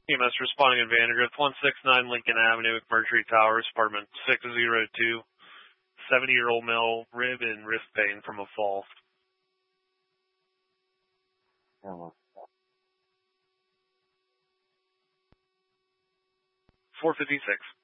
EMS responding in Vandergrift, 169 Lincoln Avenue, McMurtry Towers, apartment 602. 70-year-old male, rib and wrist pain from a fall. 456.